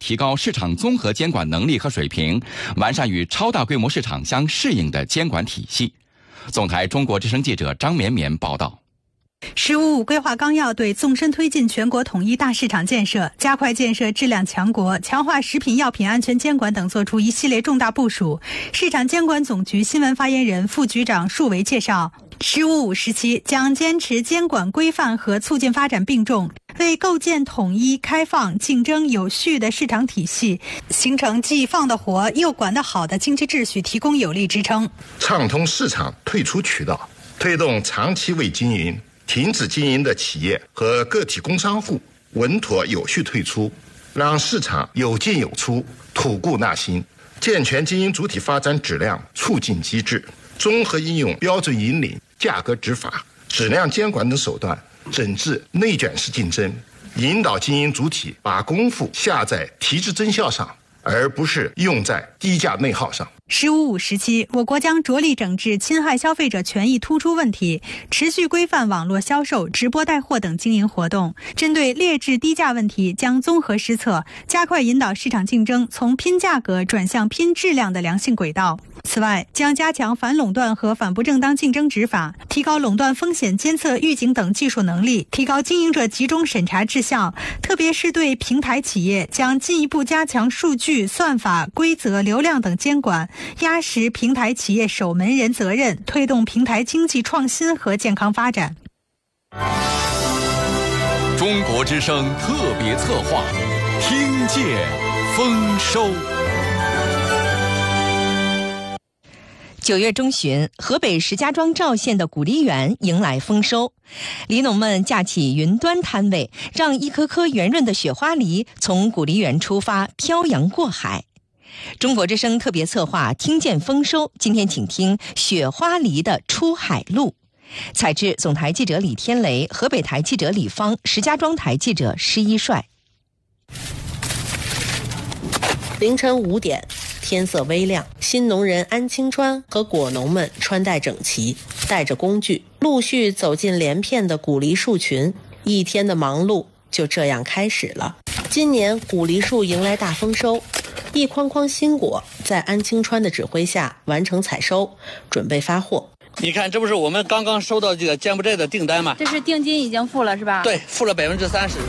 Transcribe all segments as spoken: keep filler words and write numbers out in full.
提高市场综合监管能力和水平，完善与超大规模市场相适应的监管体系。总台中国之声记者张绵绵报道。 十五五规划纲要对纵深推进全国统一大市场建设、加快建设质量强国、强化食品药品安全监管等作出一系列重大部署。市场监管总局新闻发言人、副局长束维介绍，十五五时期将坚持监管规范和促进发展并重，为构建统一、开放、竞争、有序的市场体系，形成既放得活又管得好的经济秩序提供有力支撑。 畅通市场退出渠道，推动长期未经营、停止经营的企业和个体工商户稳妥有序退出，让市场有进有出，吐故纳新，健全经营主体发展质量促进机制，综合应用标准引领、价格执法、质量监管等手段，整治内卷式竞争，引导经营主体把功夫下在提质增效上，而不是用在低价内耗上。 十五五时期，我国将着力整治侵害消费者权益突出问题，持续规范网络销售、直播带货等经营活动。针对劣质低价问题，将综合施策，加快引导市场竞争从拼价格转向拼质量的良性轨道。此外，将加强反垄断和反不正当竞争执法，提高垄断风险监测预警等技术能力，提高经营者集中审查质效。特别是对平台企业，将进一步加强数据、算法、规则、流量等监管，压实平台企业守门人责任，推动平台经济创新和健康发展。 中国之声特别策划，听见丰收。 九月中旬，河北石家庄赵县的古梨园迎来丰收，梨农们架起云端摊位，让一颗颗圆润的雪花梨从古梨园出发，漂洋过海。中国之声特别策划听见丰收，今天请听雪花梨的出海路。采制总台记者李天雷，河北台记者李芳，石家庄台记者施一帅。 凌晨五点，天色微亮，新农人安清川和果农们穿戴整齐，带着工具，陆续走进连片的古梨树群。一天的忙碌就这样开始了。今年古梨树迎来大丰收，一筐筐新果在安清川的指挥下完成采收，准备发货。 你看，这不是我们刚刚收到这个柬埔寨的订单吗？ 这是定金已经付了是吧？ 对，付了百分之三十。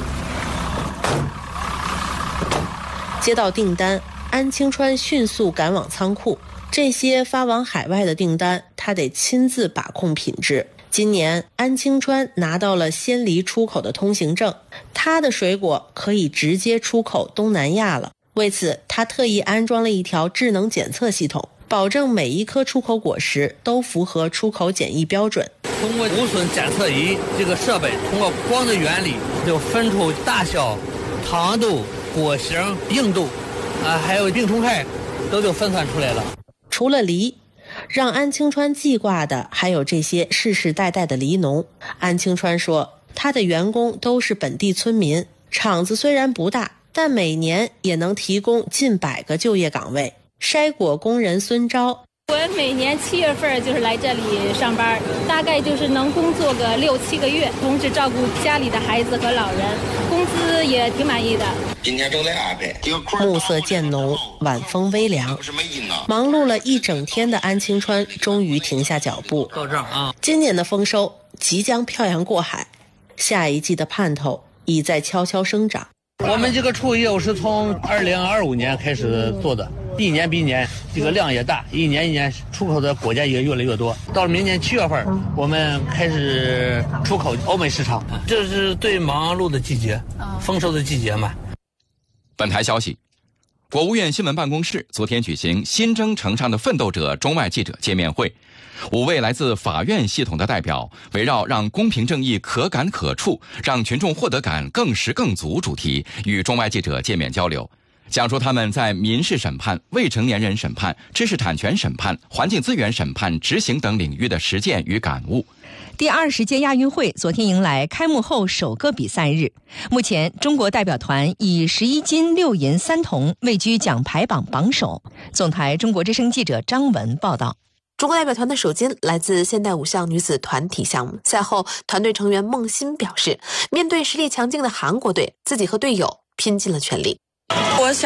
接到订单，安清川迅速赶往仓库。这些发往海外的订单，他得亲自把控品质。今年安清川拿到了鲜梨出口的通行证，他的水果可以直接出口东南亚了。为此，他特意安装了一条智能检测系统，保证每一颗出口果实都符合出口检疫标准。 通过无损检测仪这个设备，通过光的原理，就分出大小、糖度、果形、硬度，啊，还有病虫害，都就分散出来了。 除了梨，让安清川记挂的还有这些世世代代的梨农。安清川说，他的员工都是本地村民，厂子虽然不大，但每年也能提供近百个就业岗位。筛果工人孙昭， 我每年七月份就是来这里上班，大概就是能工作个六七个月，同时照顾家里的孩子和老人，工资也挺满意的。 今天正在安排。暮色渐浓，晚风微凉，忙碌了一整天的安清川终于停下脚步。 够账啊！ 今年的丰收即将漂洋过海，下一季的盼头已在悄悄生长。 我们这个处业务是从二零二五年开始做的，一年比一年这个量也大，一年一年出口的果价也越来越多。到了明年七月份，我们开始出口欧美市场，这是最忙碌的季节，丰收的季节嘛。 本台消息，国务院新闻办公室昨天举行新征程上的奋斗者中外记者见面会，五位来自法院系统的代表围绕让公平正义可感可触，让群众获得感更实更足主题与中外记者见面交流，讲述他们在民事审判、未成年人审判、知识产权审判、环境资源审判执行等领域的实践与感悟。 第二十届亚运会昨天迎来开幕后首个比赛日，目前中国代表团以十一金六银三铜位居奖牌榜榜首。总台中国之声记者张文报道。 中国代表团的首金来自现代五项女子团体项目。赛后，团队成员孟欣表示，面对实力强劲的韩国队，自己和队友拼尽了全力。 我想